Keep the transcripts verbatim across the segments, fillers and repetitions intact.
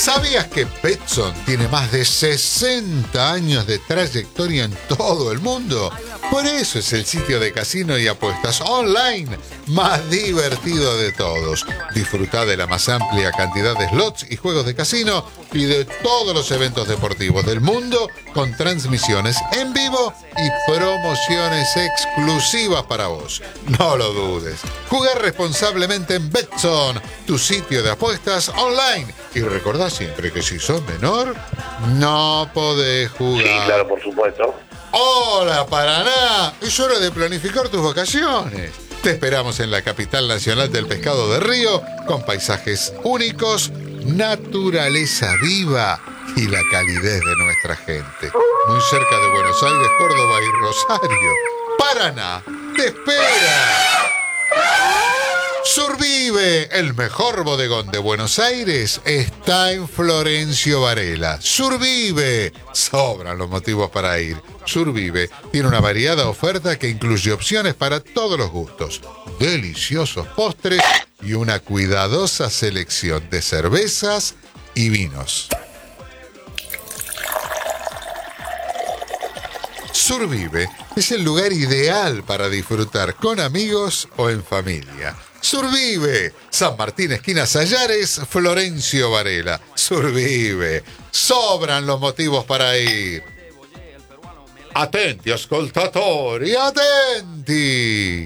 ¿Sabías que Betson tiene más de sesenta años de trayectoria en todo el mundo? Por eso es el sitio de casino y apuestas online más divertido de todos. Disfruta de la más amplia cantidad de slots y juegos de casino y de todos los eventos deportivos del mundo con transmisiones en vivo y promociones exclusivas para vos. No lo dudes. Jugar responsablemente en Betson, tu sitio de apuestas online. Y recordá siempre que si sos menor, no podés jugar. Sí, claro, por supuesto. ¡Hola, Paraná! Es hora de planificar tus vacaciones. Te esperamos en la capital nacional del pescado de río, con paisajes únicos, naturaleza viva y la calidez de nuestra gente. Muy cerca de Buenos Aires, Córdoba y Rosario. Paraná te espera. Survive, el mejor bodegón de Buenos Aires, está en Florencio Varela. Survive, sobran los motivos para ir. Survive tiene una variada oferta que incluye opciones para todos los gustos, deliciosos postres y una cuidadosa selección de cervezas y vinos. Survive es el lugar ideal para disfrutar con amigos o en familia. Survive, San Martín, esquina Sallares, Florencio Varela. Survive, sobran los motivos para ir. Attenti, ascoltatori, attenti.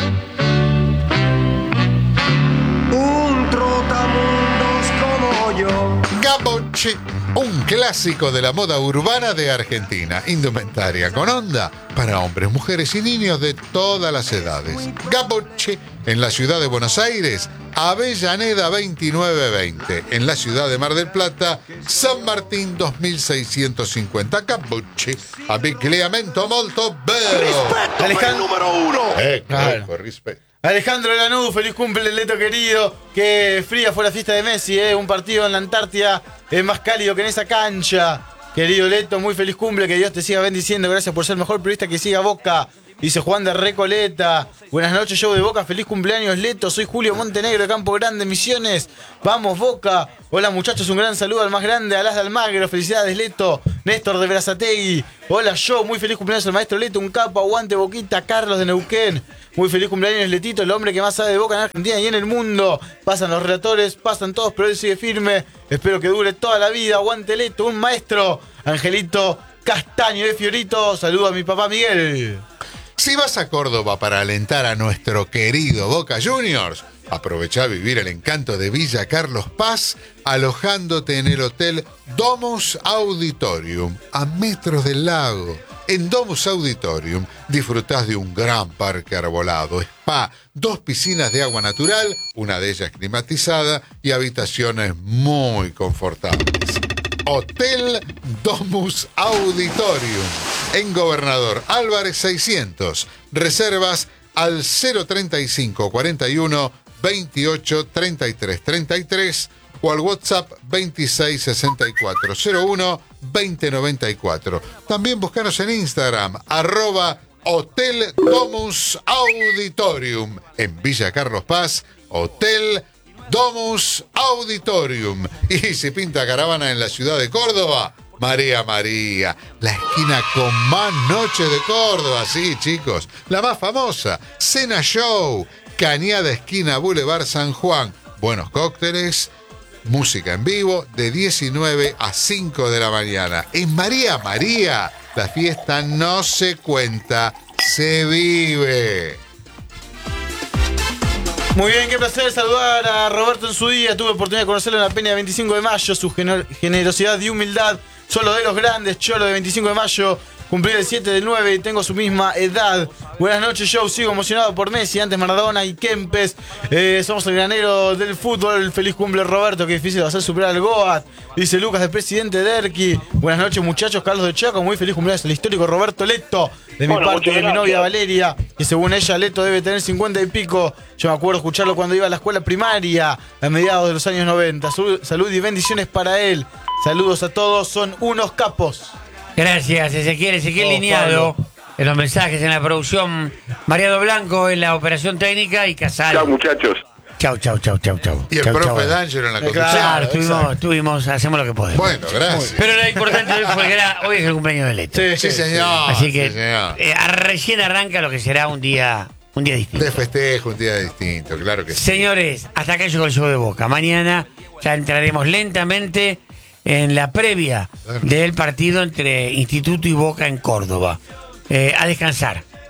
Un trotamundos como yo. Gabocci, un clásico de la moda urbana de Argentina. Indumentaria con onda para hombres, mujeres y niños de todas las edades. Gabocci, en la ciudad de Buenos Aires, Avellaneda veintinueve veinte. En la ciudad de Mar del Plata, San Martín dos mil seiscientos cincuenta. Gabocci, abbigliamento molto bello. Alejandro número uno. Ecco, Claro. ecco, rispetto. Alejandro Lanús, feliz cumple, Leto querido. Qué fría fue la fiesta de Messi, ¿eh? Un partido en la Antártida es más cálido que en esa cancha. Querido Leto, muy feliz cumple, que Dios te siga bendiciendo. Gracias por ser el mejor periodista que siga Boca. Dice Juan de Recoleta. Buenas noches, show de Boca. Feliz cumpleaños, Leto. Soy Julio Montenegro de Campo Grande, Misiones. Vamos, Boca. Hola, muchachos. Un gran saludo al más grande, Alas de Almagro. Felicidades, Leto. Néstor de Berazategui. Hola, yo. Muy feliz cumpleaños al maestro Leto. Un capo. Aguante, Boquita. Carlos de Neuquén. Muy feliz cumpleaños, Letito. El hombre que más sabe de Boca en Argentina y en el mundo. Pasan los relatores, pasan todos, pero él sigue firme. Espero que dure toda la vida. Aguante, Leto. Un maestro. Angelito Castaño de Fiorito. Saludo a mi papá Miguel. Si vas a Córdoba para alentar a nuestro querido Boca Juniors, aprovecha a vivir el encanto de Villa Carlos Paz alojándote en el hotel Domus Auditorium, a metros del lago. En Domus Auditorium disfrutás de un gran parque arbolado, spa, dos piscinas de agua natural, una de ellas climatizada y habitaciones muy confortables. Hotel Domus Auditorium, en Gobernador Álvarez seiscientos. Reservas al cero treinta y cinco cuarenta y uno veintiocho treinta y tres treinta y tres o al WhatsApp veintiséis sesenta y cuatro cero uno veinte noventa y cuatro. También búscanos en Instagram, arroba Hotel Domus Auditorium, en Villa Carlos Paz, Hotel Domus Auditorium. Y si pinta caravana en la ciudad de Córdoba, María María, la esquina con más noches de Córdoba, sí, chicos, la más famosa, Cena Show, Cañada esquina Boulevard San Juan. Buenos cócteles, música en vivo de diecinueve a cinco de la mañana. En María María, la fiesta no se cuenta, se vive. Muy bien, qué placer saludar a Roberto en su día. Tuve oportunidad de conocerlo en la Peña de veinticinco de mayo. Su gener- generosidad y humildad, solo de los grandes. Cholo de veinticinco de mayo, cumplí el siete del nueve y tengo su misma edad. Buenas noches, show. Sigo emocionado por Messi, antes Maradona y Kempes. Eh, somos el granero del fútbol. Feliz cumple, Roberto. Qué difícil va a ser superar al Goat. Dice Lucas, del presidente Derqui. Buenas noches, muchachos. Carlos de Chaco. Muy feliz cumpleaños al histórico Roberto Leto. De mi Bueno, parte, de muchas mi novia gracias. Valeria. Que según ella, Leto debe tener cincuenta y pico. Yo me acuerdo escucharlo cuando iba a la escuela primaria a mediados de los años noventa. Salud, salud y bendiciones para él. Saludos a todos. Son unos capos. Gracias, Ezequiel, Ezequiel Oh, Lineado, Pablo. en los mensajes, en la producción, Mariano Blanco en la operación técnica y Casal. Chao, muchachos. Chau, chau, chau, chau, chau. Y el Chau, profe chau. D'Angelo en la conducción. Claro, Claro, estuvimos, exacto. estuvimos, hacemos lo que podemos. Bueno, gracias. Pero lo importante hoy fue que era, hoy es el cumpleaños de Leto. Sí, señor. Así que sí, señor. eh, recién arranca lo que será un día, un día distinto. De festejo, un día distinto, claro que sí. Señores, hasta acá llegó el show de Boca. Mañana ya entraremos lentamente en la previa Claro. del partido entre Instituto y Boca en Córdoba. Eh, a descansar.